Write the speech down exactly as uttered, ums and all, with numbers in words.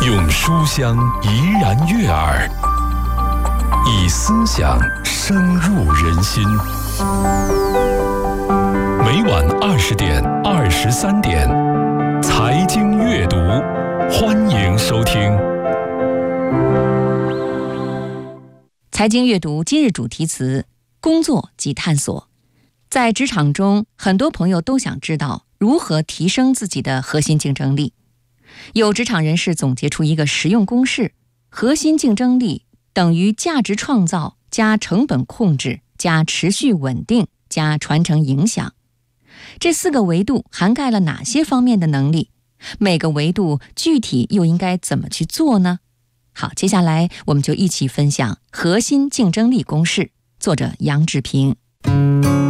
用书香怡然悦耳，以思想深入人心。每晚二十点、二十三点，财经阅读，欢迎收听。 财经阅读今日主题词：工作及探索。在职场中，很多朋友都想知道如何提升自己的核心竞争力。有职场人士总结出一个实用公式：核心竞争力等于价值创造加成本控制加持续稳定加传承影响。这四个维度涵盖了哪些方面的能力？每个维度具体又应该怎么去做呢？好，接下来我们就一起分享核心竞争力公式。作者杨志平。